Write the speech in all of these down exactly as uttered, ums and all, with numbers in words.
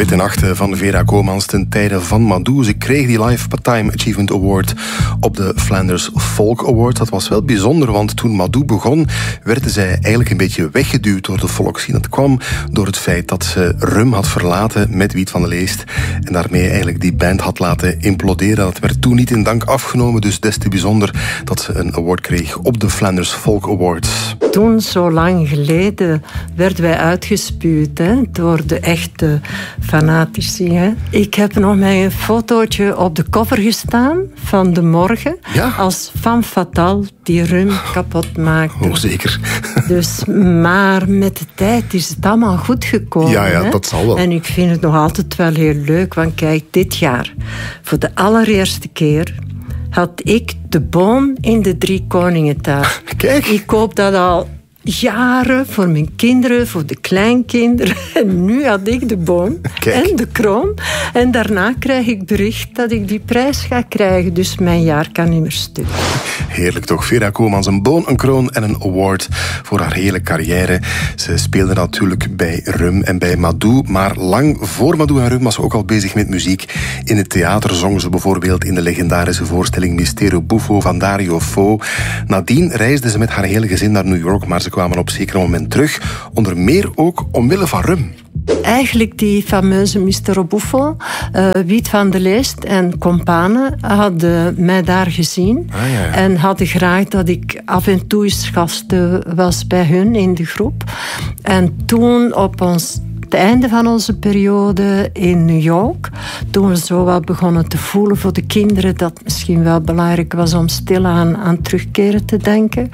Witte Nachten van Vera Komans ten tijde van Madou. Ze kreeg die Lifetime Achievement Award op de Flanders Folk Award. Dat was wel bijzonder, want toen Madou begon, werden zij eigenlijk een beetje weggeduwd door de volksscene. Dat kwam door het feit dat ze Rum had verlaten met Wiet van de Leest en daarmee eigenlijk die band had laten imploderen. Dat werd toen niet in dank afgenomen, dus des te bijzonder dat ze een award kreeg op de Flanders Folk Awards. Toen, zo lang geleden, werden wij uitgespuwd hè, door de echte fanatici. Hè. Ik heb nog met een fotootje op de cover gestaan van De Morgen. Ja? Als femme fatale die Rum kapot maakte. Oh, zeker. Dus, maar met de tijd is het allemaal goed gekomen. Ja, ja, hè. dat zal wel. En ik vind het nog altijd wel heel leuk. Want kijk, dit jaar, voor de allereerste keer, had ik de boom in de Drie Koningentuin. Kijk. Ik koop dat al jaren voor mijn kinderen, voor de kleinkinderen. En nu had ik de boom Kijk. en de kroon. En daarna krijg ik bericht dat ik die prijs ga krijgen. Dus mijn jaar kan niet meer stuk. Heerlijk toch. Vera Komans, een boon, een kroon en een award voor haar hele carrière. Ze speelde natuurlijk bij Rum en bij Madou, maar lang voor Madou en Rum was ze ook al bezig met muziek. In het theater zong ze bijvoorbeeld in de legendarische voorstelling Mistero Buffo van Dario Fo. Nadien reisde ze met haar hele gezin naar New York, maar ze kwamen op zeker moment terug, onder meer ook omwille van Rum. Eigenlijk die fameuze Mistero Buffo, uh, Wiet van de Leest en companen hadden mij daar gezien. Ah, ja, ja. En hadden graag dat ik af en toe eens gasten was bij hun in de groep. En toen op ons... het einde van onze periode in New York, toen we zo wat begonnen te voelen voor de kinderen, dat het misschien wel belangrijk was om stilaan aan terugkeren te denken.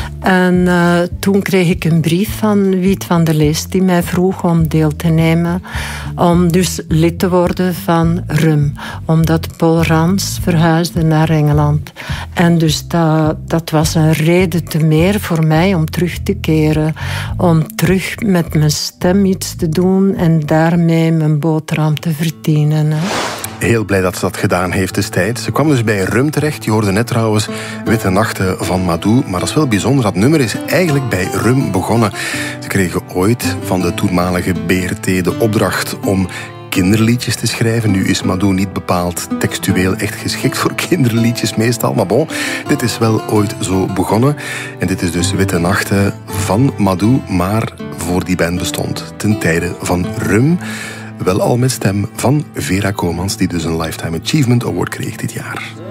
En uh, toen kreeg ik een brief van Wiet van der Leest die mij vroeg om deel te nemen, om dus lid te worden van Rum, omdat Paul Rans verhuisde naar Engeland. En dus dat, dat was een reden te meer voor mij om terug te keren, om terug met mijn stem iets te doen en daarmee mijn boterham te verdienen. Hè. Heel blij dat ze dat gedaan heeft destijds. Ze kwam dus bij Rum terecht. Je hoorde net trouwens Witte Nachten van Madou. Maar dat is wel bijzonder. Dat nummer is eigenlijk bij Rum begonnen. Ze kregen ooit van de toenmalige B R T de opdracht om kinderliedjes te schrijven. Nu is Madou niet bepaald textueel echt geschikt voor kinderliedjes meestal. Maar bon, dit is wel ooit zo begonnen. En dit is dus Witte Nachten van Madou, maar voor die band bestond ten tijde van Rum. Wel al met stem van Vera Komans, die dus een Lifetime Achievement Award kreeg dit jaar.